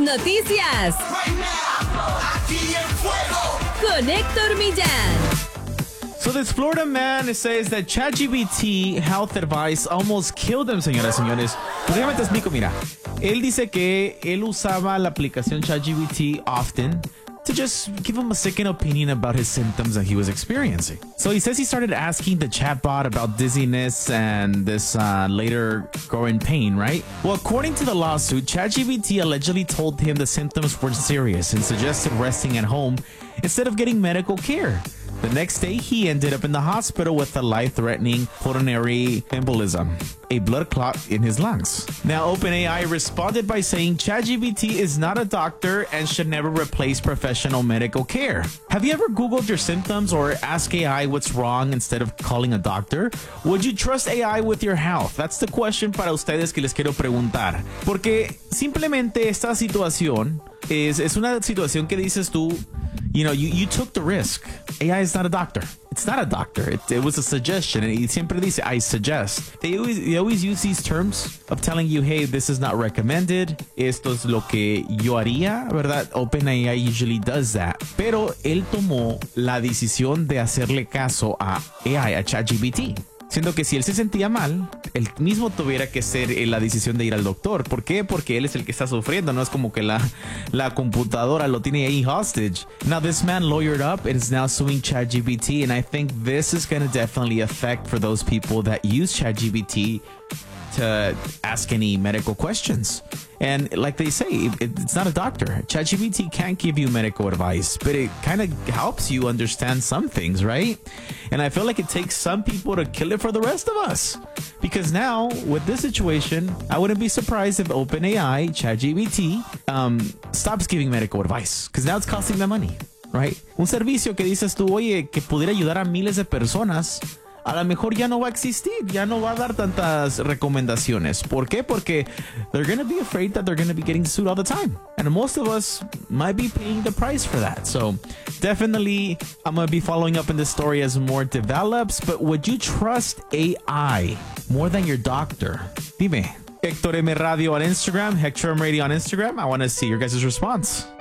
noticias con Héctor Millán. So this Florida man says that ChatGPT health advice almost killed him, señoras y señores. Pues déjame te explico, mira. Él dice que él usaba la aplicación ChatGPT often to just give him a second opinion about his symptoms that he was experiencing. So he says he started asking the chatbot about dizziness and this later growing pain, right? Well, according to the lawsuit, ChatGPT allegedly told him the symptoms were serious and suggested resting at home instead of getting medical care. The next day, he ended up in the hospital with a life-threatening pulmonary embolism, a blood clot in his lungs. Now, OpenAI responded by saying ChatGPT is not a doctor and should never replace professional medical care. Have you ever Googled your symptoms or asked AI what's wrong instead of calling a doctor? Would you trust AI with your health? That's the question para ustedes que les quiero preguntar. Porque simplemente esta situación es una situación que dices tú, you know, you took the risk. AI is not a doctor. It's not a doctor. It was a suggestion. And siempre dice, I suggest. They always use these terms of telling you, hey, this is not recommended. Esto es lo que yo haría, ¿verdad? OpenAI usually does that. Pero él tomó la decisión de hacerle caso a AI, a ChatGPT. Siendo que si él se sentía mal, él mismo tuviera que ser la decisión de ir al doctor. ¿Por qué? Porque él es el que está sufriendo. No es como que la computadora lo tiene ahí hostage. Now, this man lawyered up and is now suing ChatGPT. And I think this is going to definitely affect for those people that use ChatGPT to ask any medical questions. And like they say, it's not a doctor. ChatGPT can't give you medical advice, but it kind of helps you understand some things, right? And I feel like it takes some people to kill it for the rest of us. Because now, with this situation, I wouldn't be surprised if OpenAI, ChatGPT, stops giving medical advice. Because now it's costing them money, right? Un servicio que dices tú, oye, que pudiera ayudar a miles de personas, a lo mejor ya no va a existir, ya no va a dar tantas recomendaciones. ¿Por qué? Porque they're going to be afraid that they're going to be getting sued all the time. And most of us might be paying the price for that. So definitely, I'm going to be following up in this story as more develops. But would you trust AI more than your doctor? Dime. Héctor M Radio on Instagram, Hector M Radio on Instagram. I want to see your guys' response.